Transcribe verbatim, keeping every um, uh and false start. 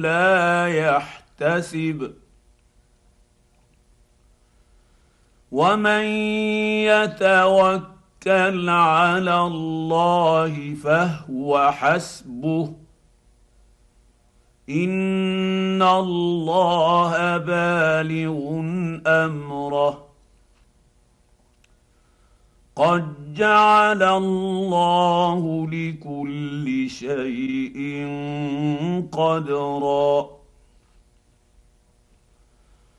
لا يحتسب. ومن يتوكل على الله فهو حسبه، ان الله بالغ امره، قد جعل الله لكل شيء قدرا.